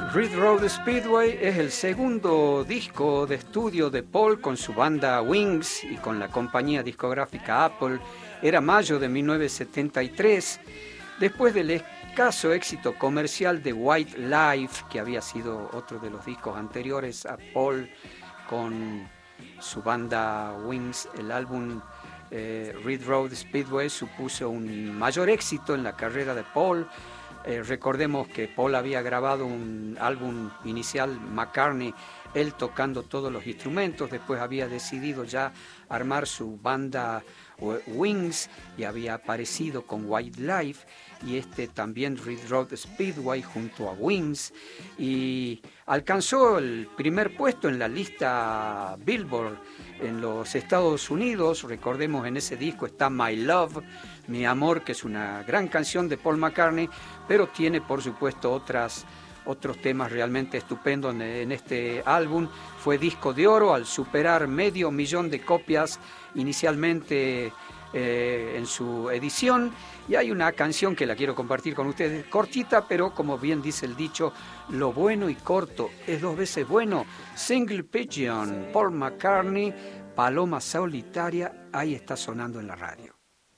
Red Road Speedway es el segundo disco de estudio de Paul con su banda Wings y con la compañía discográfica Apple. Era mayo de 1973, después del escaso éxito comercial de White Life, que había sido otro de los discos anteriores a Paul con su banda Wings. El álbum Red Road Speedway supuso un mayor éxito en la carrera de Paul. Recordemos que Paul había grabado un álbum inicial, McCartney, él tocando todos los instrumentos. Después había decidido ya armar su banda Wings y había aparecido con White Life, y también Red Road Speedway junto a Wings, y alcanzó el primer puesto en la lista Billboard en los Estados Unidos. Recordemos, en ese disco está My Love, Mi Amor, que es una gran canción de Paul McCartney, pero tiene por supuesto otros temas realmente estupendos en este álbum. Fue disco de oro al superar 500,000 de copias inicialmente en su edición. Y hay una canción que la quiero compartir con ustedes, cortita, pero como bien dice el dicho, lo bueno y corto es 2 veces bueno. Single Pigeon, Paul McCartney, Paloma Solitaria, ahí está sonando en la radio.